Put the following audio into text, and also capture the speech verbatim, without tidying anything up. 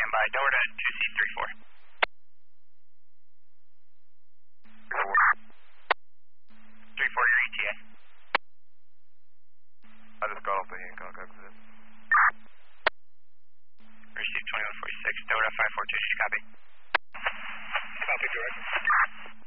stand by. Delta two C three four. three four, your E T A. I just got off the Hancock exit. Receive twenty-one forty-six. Delta five four two, did you copy? Copy, direct.